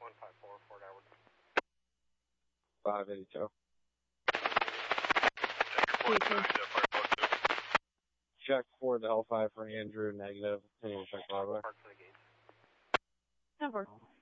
154, Fort Edward. 582. Check Check for the L5 for Andrew, negative. Continuing check Broadway. Park to the gate. 10-4.